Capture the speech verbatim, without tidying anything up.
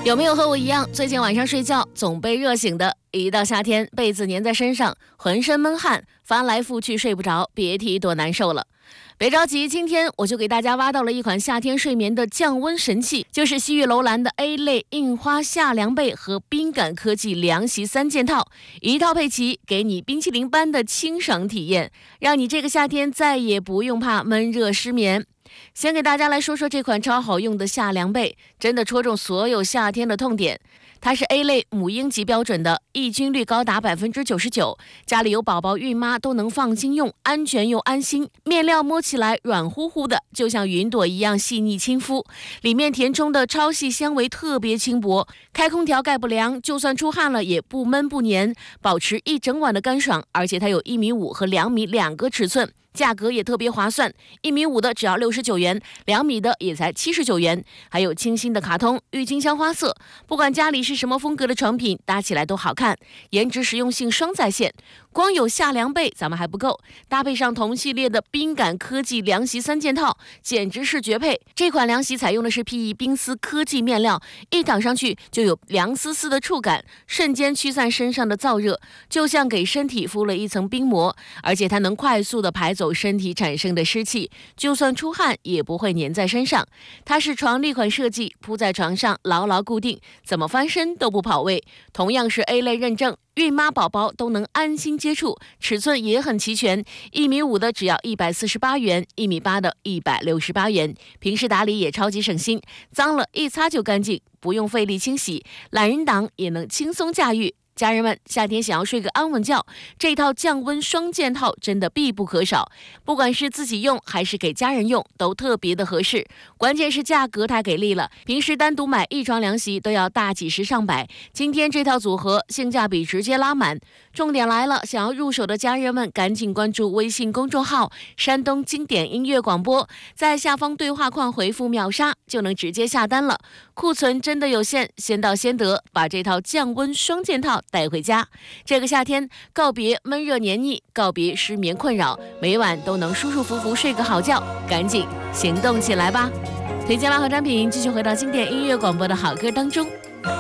有没有和我一样，最近晚上睡觉总被热醒的？一到夏天，被子粘在身上，浑身闷汗，翻来覆去睡不着，别提多难受了。别着急，今天我就给大家挖到了一款夏天睡眠的降温神器，就是西域楼兰的 A 类印花夏凉被和冰感科技凉席三件套，一套配齐，给你冰淇淋般的清爽体验，让你这个夏天再也不用怕闷热失眠。先给大家来说说这款超好用的夏凉被，真的戳中所有夏天的痛点。它是 A 类母婴级标准的，抑菌率高达 百分之九十九， 家里有宝宝孕妈都能放心用，安全又安心。面料摸起来软乎乎的，就像云朵一样细腻亲肤，里面填充的超细纤维特别轻薄，开空调盖不凉，就算出汗了也不闷不黏，保持一整晚的干爽。而且它有一米五和两米两个尺寸，价格也特别划算，一米五的只要六十九元，两米的也才七十九元。还有清新的卡通、郁金香花色，不管家里是什么风格的成品，搭起来都好看，颜值实用性双在线。光有夏凉被咱们还不够，搭配上同系列的冰感科技凉席三件套，简直是绝配。这款凉席采用的是 P E 冰丝科技面料，一躺上去就有凉丝丝的触感，瞬间驱散身上的燥热，就像给身体敷了一层冰膜。而且它能快速的排走身体产生的湿气，就算出汗也不会粘在身上。它是床立款设计，铺在床上牢牢固定，怎么翻身都不跑位。同样是 A 类认证，孕妈宝宝都能安心接触，尺寸也很齐全，一米五的只要一百四十八元，一米八的一百六十八元。平时打理也超级省心，脏了一擦就干净，不用费力清洗，懒人党也能轻松驾驭。家人们，夏天想要睡个安稳觉，这套降温双件套真的必不可少。不管是自己用还是给家人用，都特别的合适。关键是价格太给力了，平时单独买一床凉席都要大几十上百，今天这套组合性价比直接拉满。重点来了，想要入手的家人们赶紧关注微信公众号山东经典音乐广播，在下方对话框回复秒杀就能直接下单了。库存真的有限，先到先得，把这套降温双件套带回家。这个夏天告别闷热黏腻，告别失眠困扰，每晚都能舒舒服服睡个好觉，赶紧行动起来吧。推荐万和产品，继续回到经典音乐广播的好歌当中。